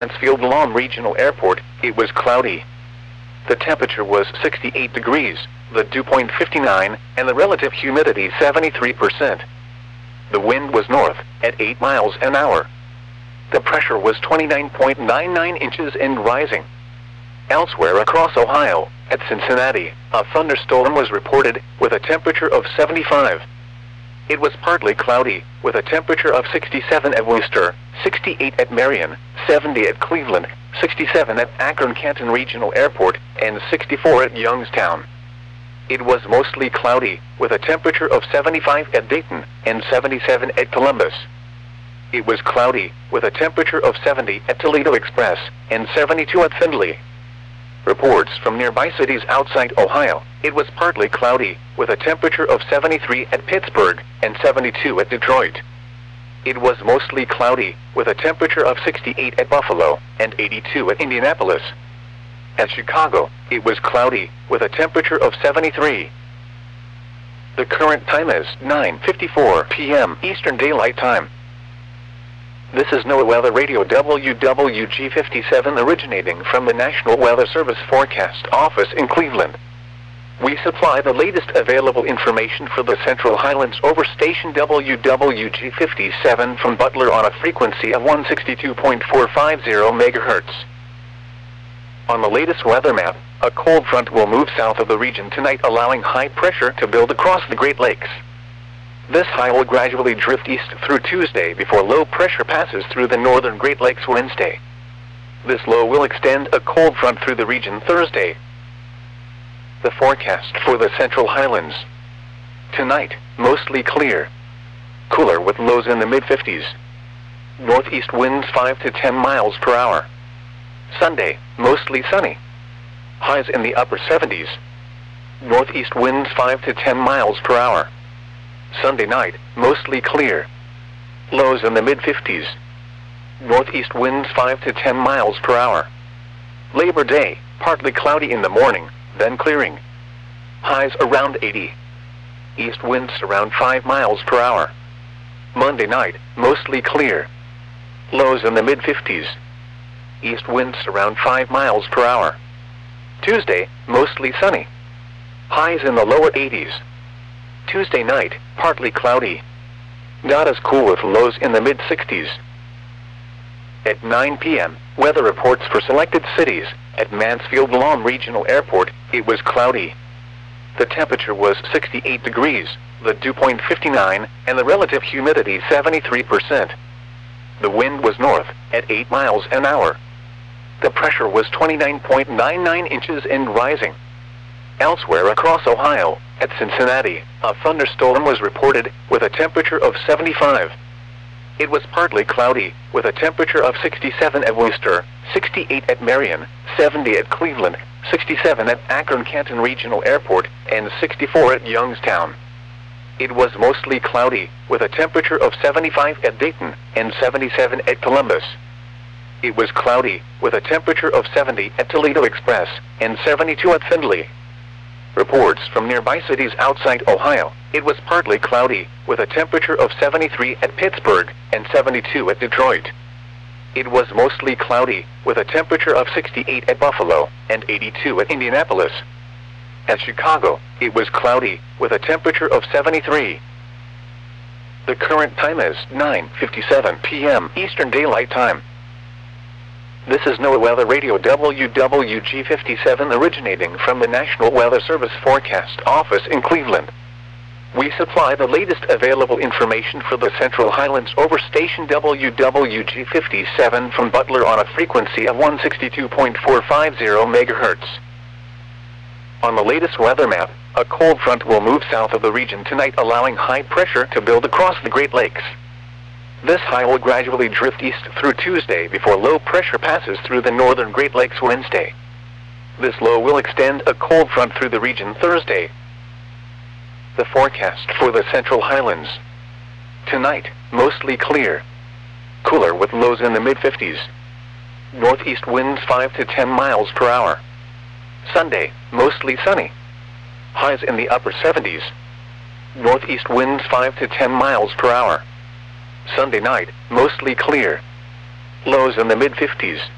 Mansfield-Lam Regional Airport, it was cloudy. The temperature was 68 degrees, the dew point 59, and the relative humidity 73%. The wind was north, at 8 miles an hour. The pressure was 29.99 inches and rising. Elsewhere across Ohio, at Cincinnati, a thunderstorm was reported, with a temperature of 75. It was partly cloudy, with a temperature of 67 at Worcester, 68 at Marion, 70 at Cleveland, 67 at Akron-Canton Regional Airport, and 64 at Youngstown. It was mostly cloudy, with a temperature of 75 at Dayton, and 77 at Columbus. It was cloudy, with a temperature of 70 at Toledo Express, and 72 at Findlay. Reports from nearby cities outside Ohio, it was partly cloudy, with a temperature of 73 at Pittsburgh, and 72 at Detroit. It was mostly cloudy, with a temperature of 68 at Buffalo, and 82 at Indianapolis. At Chicago, it was cloudy, with a temperature of 73. The current time is 9:54 p.m. Eastern Daylight Time. This is NOAA Weather Radio WWG57 originating from the National Weather Service Forecast Office in Cleveland. We supply the latest available information for the Central Highlands over station WWG57 from Butler on a frequency of 162.450 MHz. On the latest weather map, a cold front will move south of the region tonight, allowing high pressure to build across the Great Lakes. This high will gradually drift east through Tuesday before low pressure passes through the northern Great Lakes Wednesday. This low will extend a cold front through the region Thursday. The forecast for the Central Highlands. Tonight, mostly clear. Cooler with lows in the mid-50s. Northeast winds 5 to 10 miles per hour. Sunday, mostly sunny. Highs in the upper 70s. Northeast winds 5 to 10 miles per hour. Sunday night, mostly clear. Lows in the mid-50s. Northeast winds 5 to 10 miles per hour. Labor Day, partly cloudy in the morning, then clearing. Highs around 80. East winds around 5 miles per hour. Monday night, mostly clear. Lows in the mid-50s. East winds around 5 miles per hour. Tuesday, mostly sunny. Highs in the lower 80s. Tuesday night, partly cloudy. Not as cool with lows in the mid-60s. At 9 p.m., weather reports for selected cities. At Mansfield-Lam Regional Airport, it was cloudy. The temperature was 68 degrees, the dew point 59, and the relative humidity 73%. The wind was north, at 8 miles an hour. The pressure was 29.99 inches and rising. Elsewhere across Ohio, at Cincinnati, a thunderstorm was reported, with a temperature of 75. It was partly cloudy, with a temperature of 67 at Worcester, 68 at Marion, 70 at Cleveland, 67 at Akron-Canton Regional Airport, and 64 at Youngstown. It was mostly cloudy, with a temperature of 75 at Dayton, and 77 at Columbus. It was cloudy, with a temperature of 70 at Toledo Express, and 72 at Findlay. Reports from nearby cities outside Ohio, it was partly cloudy, with a temperature of 73 at Pittsburgh, and 72 at Detroit. It was mostly cloudy, with a temperature of 68 at Buffalo, and 82 at Indianapolis. At Chicago, it was cloudy, with a temperature of 73. The current time is 9:57 p.m. Eastern Daylight Time. This is NOAA Weather Radio WWG57 originating from the National Weather Service Forecast Office in Cleveland. We supply the latest available information for the Central Highlands over station WWG57 from Butler on a frequency of 162.450 MHz. On the latest weather map, a cold front will move south of the region tonight, allowing high pressure to build across the Great Lakes. This high will gradually drift east through Tuesday before low pressure passes through the northern Great Lakes Wednesday. This low will extend a cold front through the region Thursday. The forecast for the Central Highlands. Tonight, mostly clear. Cooler with lows in the mid-50s. Northeast winds 5 to 10 miles per hour. Sunday, mostly sunny. Highs in the upper 70s. Northeast winds 5 to 10 miles per hour. Sunday night, mostly clear. Lows in the mid-50s.